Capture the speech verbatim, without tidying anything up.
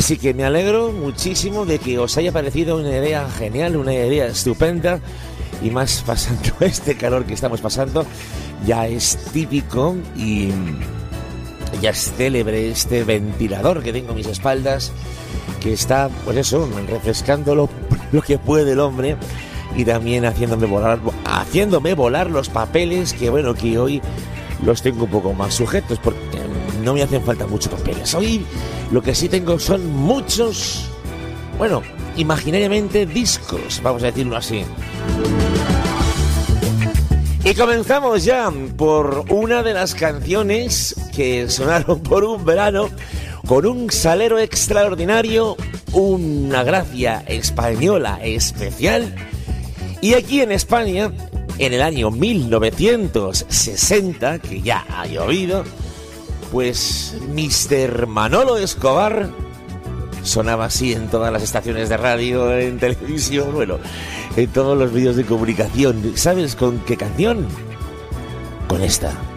Así que me alegro muchísimo de que os haya parecido una idea genial, una idea estupenda, y más pasando este calor que estamos pasando. Ya es típico y ya es célebre este ventilador que tengo a mis espaldas, que está, pues eso, refrescando lo, lo que puede el hombre, y también haciéndome volar, haciéndome volar los papeles, que bueno, que hoy los tengo un poco más sujetos, porque no me hacen falta muchos papeles. Hoy lo que sí tengo son muchos, bueno, imaginariamente discos, vamos a decirlo así. Y comenzamos ya por una de las canciones que sonaron por un verano, con un salero extraordinario, una gracia española especial. Y aquí en España, en el año mil novecientos sesenta, que ya ha llovido, pues mister Manolo Escobar sonaba así en todas las estaciones de radio, en televisión, bueno, en todos los medios de comunicación. ¿Sabes con qué canción? Con esta.